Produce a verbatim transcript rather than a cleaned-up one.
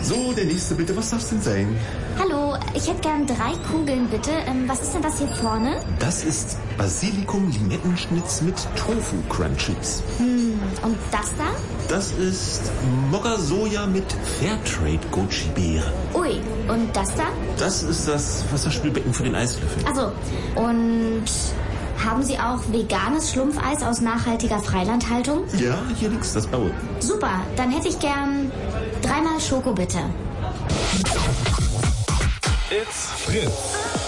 So, der nächste bitte. Was darf's denn sein? Hallo, ich hätte gern drei Kugeln, bitte. Ähm, was ist denn das hier vorne? Das ist Basilikum-Limettenschnitz mit Tofu-Crunchips. Hm, und das da? Das ist Mokka-Soja mit Fairtrade-Goji-Beere. Ui, und das da? Das ist das Wasserspülbecken für den Eislöffel. Also, und haben Sie auch veganes Schlumpfeis aus nachhaltiger Freilandhaltung? Ja, hier links, das blaue. Super, dann hätte ich gern dreimal Schoko, bitte. It's Fritz.